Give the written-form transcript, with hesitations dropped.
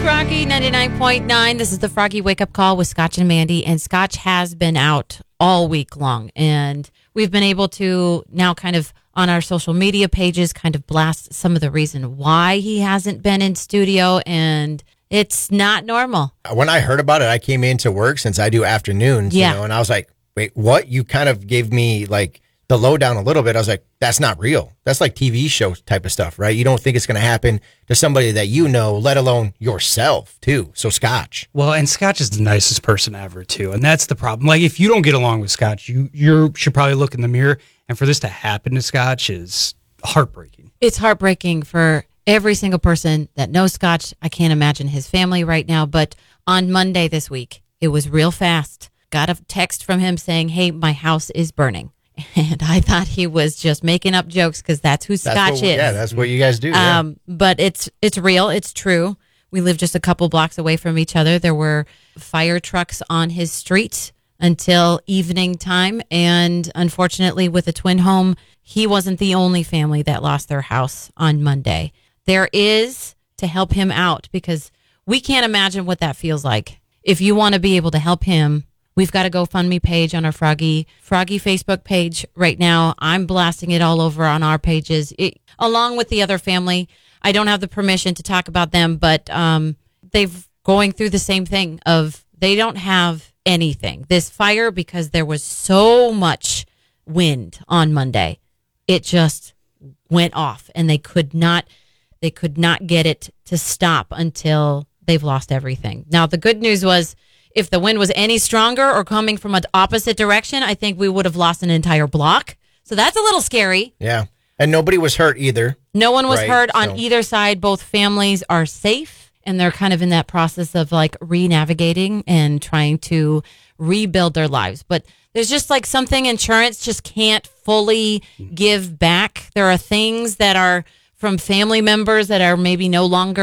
Froggy 99.9. This is the Froggy Wake Up Call with Scotch and Mandy. And Scotch has been out all week long. And we've been able to now kind of on our social media pages kind of blast some of the reason why he hasn't been in studio. And it's not normal. When I heard about it, I came into work since I do afternoons, and I was like, wait, what? You kind of gave me like the lowdown a little bit. I was like, that's not real. That's like TV show type of stuff, right? You don't think it's going to happen to somebody that you know, let alone yourself too. So Scotch. Well, and Scotch is the nicest person ever too. And that's the problem. Like if you don't get along with Scotch, you should probably look in the mirror. And for this to happen to Scotch is heartbreaking. It's heartbreaking for every single person that knows Scotch. I can't imagine his family right now. But on Monday this week, it was real fast. Got a text from him saying, hey, my house is burning. And I thought he was just making up jokes because that's who Scotch is. Yeah, that's what you guys do. But it's real. It's true. We live just a couple blocks away from each other. There were fire trucks on his street until evening time. And unfortunately, with a twin home, he wasn't the only family that lost their house on Monday. There is to help him out because we can't imagine what that feels like. If you want to be able to help him, we've got a GoFundMe page on our Froggy Facebook page right now. I'm blasting it all over on our pages, along with the other family. I don't have the permission to talk about them, but they've going through the same thing of they don't have anything. This fire, because there was so much wind on Monday, it just went off, and they could not get it to stop until they've lost everything. Now, the good news was, if the wind was any stronger or coming from an opposite direction, I think we would have lost an entire block. So that's a little scary. Yeah. And nobody was hurt either. No one was hurt on either side. Both families are safe, and they're kind of in that process of like re-navigating and trying to rebuild their lives. But there's just like something insurance just can't fully give back. There are things that are from family members that are maybe no longer